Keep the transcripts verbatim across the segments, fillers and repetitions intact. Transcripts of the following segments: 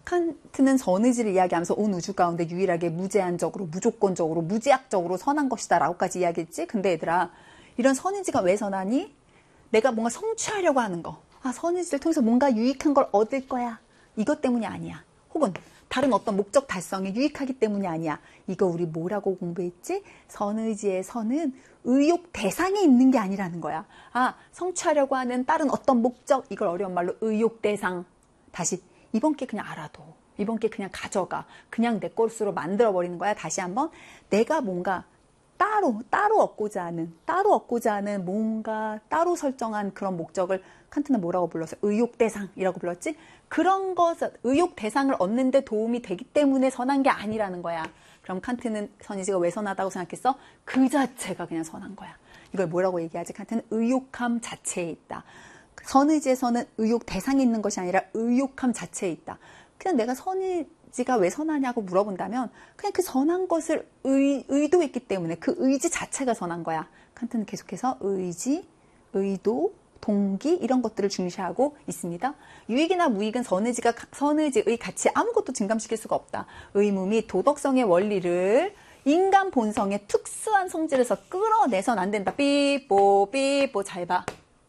칸트는 선의지를 이야기하면서 온 우주 가운데 유일하게 무제한적으로, 무조건적으로, 무제약적으로 선한 것이다 라고까지 이야기했지. 근데 얘들아, 이런 선의지가 왜 선하니? 내가 뭔가 성취하려고 하는 거. 아, 선의지를 통해서 뭔가 유익한 걸 얻을 거야. 이것 때문이 아니야. 혹은 다른 어떤 목적 달성에 유익하기 때문이 아니야. 이거 우리 뭐라고 공부했지? 선의지의 선은 의욕 대상에 있는 게 아니라는 거야. 아, 성취하려고 하는 다른 어떤 목적, 이걸 어려운 말로 의욕 대상. 다시 이번 게 그냥 알아도, 이번 게 그냥 가져가, 그냥 내 것으로 만들어버리는 거야. 다시 한번 내가 뭔가 따로 따로 얻고자 하는, 따로 얻고자 하는 뭔가 따로 설정한 그런 목적을 칸트는 뭐라고 불렀어요? 의욕 대상이라고 불렀지? 그런 것, 의욕 대상을 얻는 데 도움이 되기 때문에 선한 게 아니라는 거야. 그럼 칸트는 선의지가 왜 선하다고 생각했어? 그 자체가 그냥 선한 거야. 이걸 뭐라고 얘기하지? 칸트는 의욕함 자체에 있다. 선의지에서는 의욕 대상이 있는 것이 아니라 의욕함 자체에 있다. 그냥 내가 선의지가 왜 선하냐고 물어본다면 그냥 그 선한 것을 의, 의도했기 때문에 그 의지 자체가 선한 거야. 칸트는 계속해서 의지, 의도, 동기 이런 것들을 중시하고 있습니다. 유익이나 무익은 선의지가, 선의지의 가치에 아무것도 증감시킬 수가 없다. 의무 및 도덕성의 원리를 인간 본성의 특수한 성질에서 끌어내선 안 된다. 삐뽀 삐뽀 잘 봐.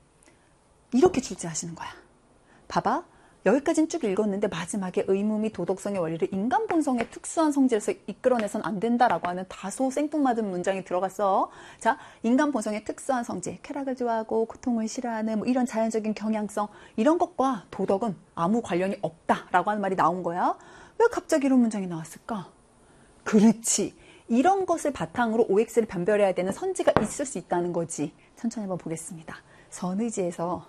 이렇게 출제하시는 거야. 봐봐. 여기까지는 쭉 읽었는데 마지막에 의무 및 도덕성의 원리를 인간 본성의 특수한 성질에서 이끌어내선 안 된다라고 하는 다소 생뚱맞은 문장이 들어갔어. 자, 인간 본성의 특수한 성질, 쾌락을 좋아하고 고통을 싫어하는 뭐 이런 자연적인 경향성, 이런 것과 도덕은 아무 관련이 없다라고 하는 말이 나온 거야. 왜 갑자기 이런 문장이 나왔을까? 그렇지. 이런 것을 바탕으로 오엑스를 변별해야 되는 선지가 있을 수 있다는 거지. 천천히 한번 보겠습니다. 선의지에서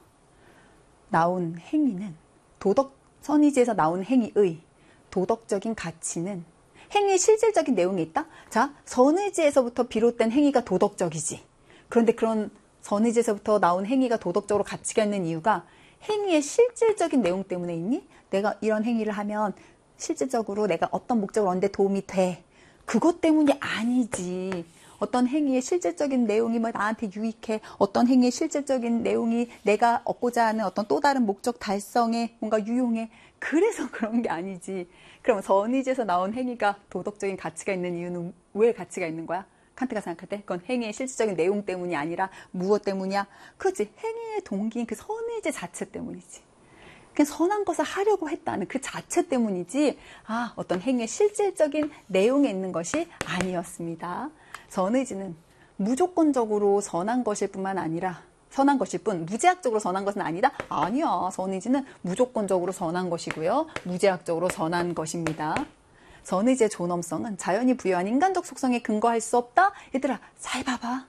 나온 행위는 도덕, 선의지에서 나온 행위의 도덕적인 가치는 행위의 실질적인 내용이 있다? 자, 선의지에서부터 비롯된 행위가 도덕적이지. 그런데 그런 선의지에서부터 나온 행위가 도덕적으로 가치가 있는 이유가 행위의 실질적인 내용 때문에 있니? 내가 이런 행위를 하면 실질적으로 내가 어떤 목적을 얻는 데 도움이 돼. 그것 때문이 아니지. 어떤 행위의 실질적인 내용이 뭐 나한테 유익해. 어떤 행위의 실질적인 내용이 내가 얻고자 하는 어떤 또 다른 목적 달성에 뭔가 유용해. 그래서 그런 게 아니지. 그럼 선의지에서 나온 행위가 도덕적인 가치가 있는 이유는 왜 가치가 있는 거야? 칸트가 생각할 때 그건 행위의 실질적인 내용 때문이 아니라 무엇 때문이야? 그렇지. 행위의 동기인 그 선의지 자체 때문이지. 그냥 선한 것을 하려고 했다는 그 자체 때문이지, 아, 어떤 행위의 실질적인 내용에 있는 것이 아니었습니다. 선의지는 무조건적으로 선한 것일 뿐만 아니라, 선한 것일 뿐, 무제약적으로 선한 것은 아니다? 아니야. 선의지는 무조건적으로 선한 것이고요. 무제약적으로 선한 것입니다. 선의지의 존엄성은 자연이 부여한 인간적 속성에 근거할 수 없다? 얘들아, 잘 봐봐.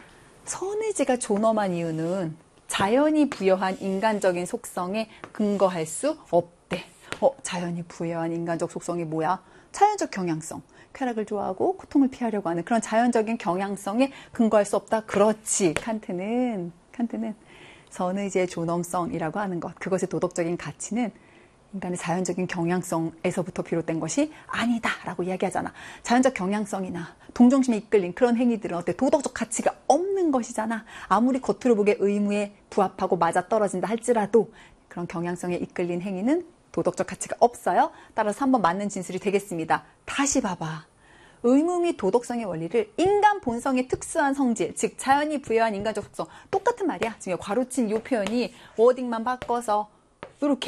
선의지가 존엄한 이유는 자연이 부여한 인간적인 속성에 근거할 수 없대. 어, 자연이 부여한 인간적 속성이 뭐야? 자연적 경향성. 쾌락을 좋아하고 고통을 피하려고 하는 그런 자연적인 경향성에 근거할 수 없다. 그렇지. 칸트는, 칸트는 선의지의 존엄성이라고 하는 것, 그것의 도덕적인 가치는 인간의 자연적인 경향성에서부터 비롯된 것이 아니다라고 이야기하잖아. 자연적 경향성이나 동정심에 이끌린 그런 행위들은 어때? 도덕적 가치가 없는 것이잖아. 아무리 겉으로 보기에 의무에 부합하고 맞아떨어진다 할지라도 그런 경향성에 이끌린 행위는 도덕적 가치가 없어요. 따라서 한번 맞는 진술이 되겠습니다. 다시 봐봐. 의무 및 도덕성의 원리를 인간 본성의 특수한 성질, 즉 자연이 부여한 인간적 속성, 똑같은 말이야. 지금 괄호친 이 표현이 워딩만 바꿔서 이렇게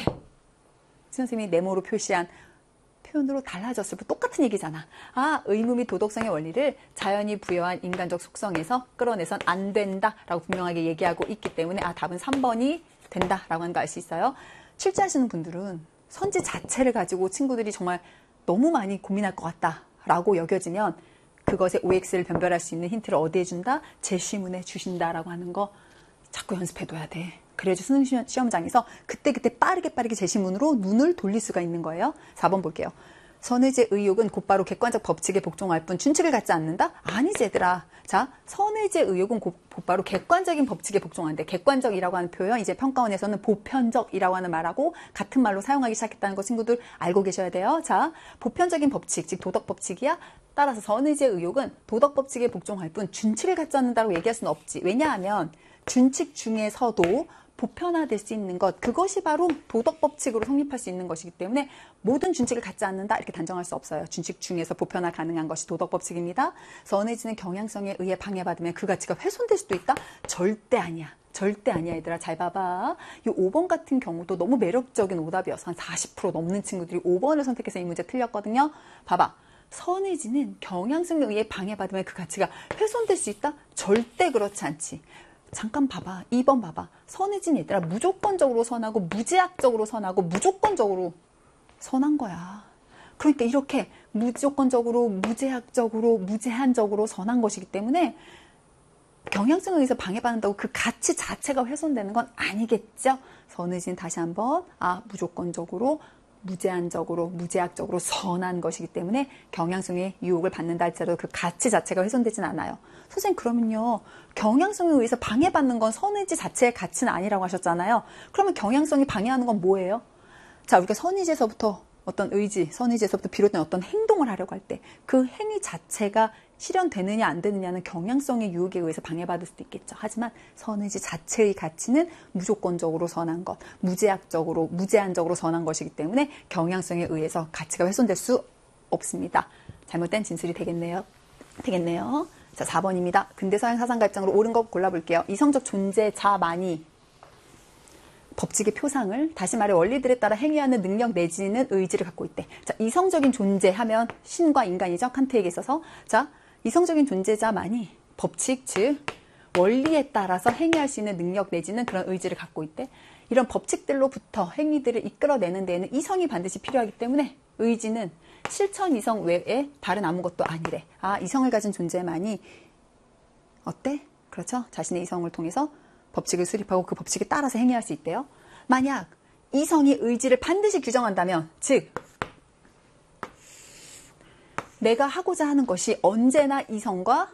선생님이 네모로 표시한 표현으로 달라졌을 뿐 똑같은 얘기잖아. 아, 의무 및 도덕성의 원리를 자연이 부여한 인간적 속성에서 끌어내선 안 된다라고 분명하게 얘기하고 있기 때문에 아, 답은 삼 번이 된다라고 하는 거 알 수 있어요. 출제하시는 분들은 선지 자체를 가지고 친구들이 정말 너무 많이 고민할 것 같다라고 여겨지면 그것의 오엑스를 변별할 수 있는 힌트를 어디에 준다? 제시문에 주신다라고 하는 거 자꾸 연습해둬야 돼. 그래야지 수능 시험장에서 그때그때 빠르게 빠르게 제시문으로 눈을 돌릴 수가 있는 거예요. 사 번 볼게요. 선의지의 의욕은 곧바로 객관적 법칙에 복종할 뿐 준칙을 갖지 않는다? 아니지 얘들아. 자, 선의지의 의욕은 곧바로 객관적인 법칙에 복종한대. 객관적이라고 하는 표현 이제 평가원에서는 보편적이라고 하는 말하고 같은 말로 사용하기 시작했다는 거 친구들 알고 계셔야 돼요. 자, 보편적인 법칙, 즉 도덕 법칙이야. 따라서 선의지의 의욕은 도덕 법칙에 복종할 뿐 준칙을 갖지 않는다고 얘기할 수는 없지. 왜냐하면 준칙 중에서도 보편화될 수 있는 것, 그것이 바로 도덕법칙으로 성립할 수 있는 것이기 때문에 모든 준칙을 갖지 않는다 이렇게 단정할 수 없어요. 준칙 중에서 보편화 가능한 것이 도덕법칙입니다. 선해지는 경향성에 의해 방해받으면 그 가치가 훼손될 수도 있다? 절대 아니야. 절대 아니야. 얘들아 잘 봐봐. 이 오 번 같은 경우도 너무 매력적인 오답이어서 한 사십 퍼센트 넘는 친구들이 오 번을 선택해서 이 문제 틀렸거든요. 봐봐. 선해지는 경향성에 의해 방해받으면 그 가치가 훼손될 수 있다? 절대 그렇지 않지. 잠깐 봐봐. 이 번 봐봐. 선해진 얘들아 무조건적으로 선하고 무제약적으로 선하고 무조건적으로 선한 거야. 그러니까 이렇게 무조건적으로 무제약적으로 무제한적으로 선한 것이기 때문에 경향성에 의해서 방해받는다고 그 가치 자체가 훼손되는 건 아니겠죠. 선해진 다시 한번 아 무조건적으로 무제한적으로 무제약적으로 선한 것이기 때문에 경향성의 유혹을 받는다 할지라도 그 가치 자체가 훼손되진 않아요. 선생님 그러면요 경향성에 의해서 방해받는 건 선의지 자체의 가치는 아니라고 하셨잖아요. 그러면 경향성이 방해하는 건 뭐예요? 자 우리가 선의지에서부터 어떤 의지, 선의지에서부터 비롯된 어떤 행동을 하려고 할 때 그 행위 자체가 실현되느냐 안 되느냐는 경향성의 유혹에 의해서 방해받을 수도 있겠죠. 하지만 선의지 자체의 가치는 무조건적으로 선한 것, 무제약적으로, 무제한적으로 선한 것이기 때문에 경향성에 의해서 가치가 훼손될 수 없습니다. 잘못된 진술이 되겠네요. 되겠네요. 자, 사 번입니다. 근대서양 사상가 입장으로 옳은 것 골라볼게요. 이성적 존재자만이 법칙의 표상을 다시 말해 원리들에 따라 행위하는 능력 내지는 의지를 갖고 있대. 자, 이성적인 존재하면 신과 인간이죠. 칸트에게 있어서. 자, 이성적인 존재자만이 법칙, 즉 원리에 따라서 행위할 수 있는 능력 내지는 그런 의지를 갖고 있대. 이런 법칙들로부터 행위들을 이끌어내는 데에는 이성이 반드시 필요하기 때문에 의지는 실천 이성 외에 다른 아무것도 아니래. 아, 이성을 가진 존재만이 어때? 그렇죠? 자신의 이성을 통해서 법칙을 수립하고 그 법칙에 따라서 행위할 수 있대요. 만약 이성이 의지를 반드시 규정한다면, 즉 내가 하고자 하는 것이 언제나 이성과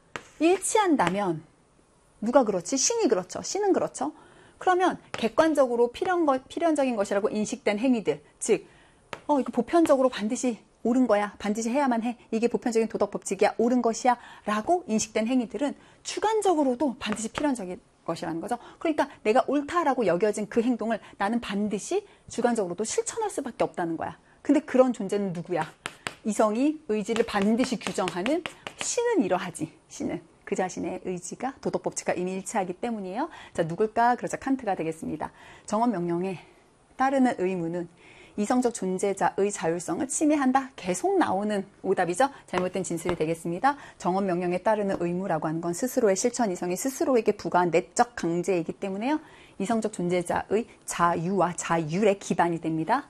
일치한다면 누가 그렇지? 신이 그렇죠. 신은 그렇죠. 그러면 객관적으로 필연, 필연적인 것이라고 인식된 행위들, 즉 어, 이거 보편적으로 반드시 옳은 거야. 반드시 해야만 해. 이게 보편적인 도덕 법칙이야. 옳은 것이야. 라고 인식된 행위들은 주관적으로도 반드시 필연적인 것이라는 거죠. 그러니까 내가 옳다라고 여겨진 그 행동을 나는 반드시 주관적으로도 실천할 수밖에 없다는 거야. 근데 그런 존재는 누구야? 이성이 의지를 반드시 규정하는 신은 이러하지. 신은. 그 자신의 의지가 도덕법칙과 이미 일치하기 때문이에요. 자, 누굴까? 그렇죠. 칸트가 되겠습니다. 정언명령에 따르는 의무는 이성적 존재자의 자율성을 침해한다. 계속 나오는 오답이죠. 잘못된 진술이 되겠습니다. 정언명령에 따르는 의무라고 하는 건 스스로의 실천 이성이 스스로에게 부과한 내적 강제이기 때문에요. 이성적 존재자의 자유와 자율의 기반이 됩니다.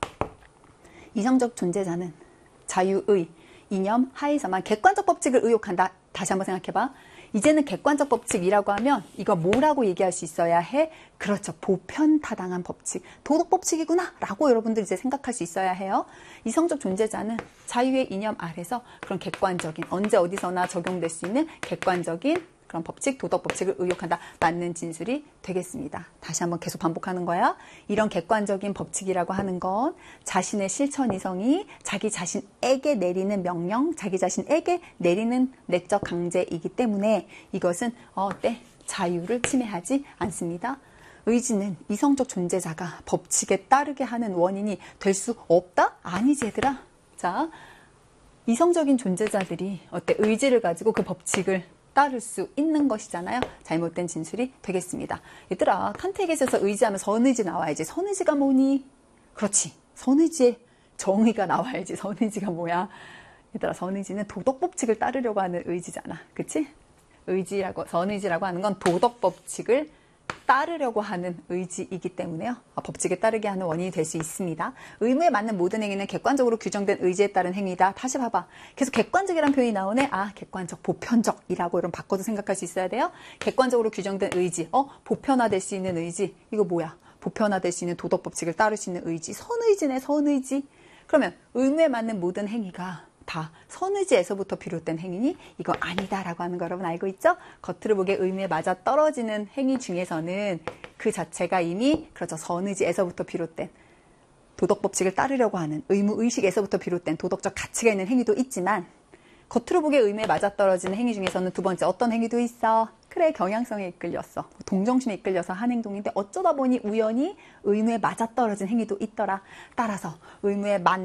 이성적 존재자는 자유의 이념 하에서만 객관적 법칙을 의욕한다. 다시 한번 생각해봐. 이제는 객관적 법칙이라고 하면 이거 뭐라고 얘기할 수 있어야 해? 그렇죠. 보편타당한 법칙. 도덕 법칙이구나 라고 여러분들 이제 생각할 수 있어야 해요. 이성적 존재자는 자유의 이념 아래서 그런 객관적인 언제 어디서나 적용될 수 있는 객관적인 그런 법칙, 도덕 법칙을 의욕한다. 맞는 진술이 되겠습니다. 다시 한번 계속 반복하는 거야. 이런 객관적인 법칙이라고 하는 건 자신의 실천 이성이 자기 자신에게 내리는 명령, 자기 자신에게 내리는 내적 강제이기 때문에 이것은 어때? 자유를 침해하지 않습니다. 의지는 이성적 존재자가 법칙에 따르게 하는 원인이 될 수 없다? 아니지 얘들아. 자, 이성적인 존재자들이 어때? 의지를 가지고 그 법칙을 따를 수 있는 것이잖아요. 잘못된 진술이 되겠습니다. 얘들아, 칸트에게 있어서 의지하면 선의지 나와야지. 선의지가 뭐니? 그렇지. 선의지에 정의가 나와야지. 선의지가 뭐야? 얘들아, 선의지는 도덕법칙을 따르려고 하는 의지잖아. 그치? 의지라고, 선의지라고 하는 건 도덕법칙을 따르려고 하는 의지이기 때문에요. 법칙에 따르게 하는 원인이 될 수 있습니다. 의무에 맞는 모든 행위는 객관적으로 규정된 의지에 따른 행위다. 다시 봐봐. 계속 객관적이라는 표현이 나오네. 아, 객관적, 보편적이라고 이런 바꿔도 생각할 수 있어야 돼요. 객관적으로 규정된 의지. 어, 보편화될 수 있는 의지. 이거 뭐야? 보편화될 수 있는 도덕 법칙을 따를 수 있는 의지. 선의지네, 선의지. 그러면 의무에 맞는 모든 행위가 다 선의지에서부터 비롯된 행위니 이거 아니다라고 하는 거 여러분 알고 있죠? 겉으로 보기에 의무에 맞아 떨어지는 행위 중에서는 그 자체가 이미 그렇죠. 선의지에서부터 비롯된 도덕법칙을 따르려고 하는 의무의식에서부터 비롯된 도덕적 가치가 있는 행위도 있지만 겉으로 보기에 의무에 맞아 떨어지는 행위 중에서는 두 번째 어떤 행위도 있어? 사이클의 경향성에 이끌렸어. 동정심에 이끌려서 한 행동인데 어쩌다 보니 우연히 의무에 맞아떨어진 행위도 있더라. 따라서 의무에 맞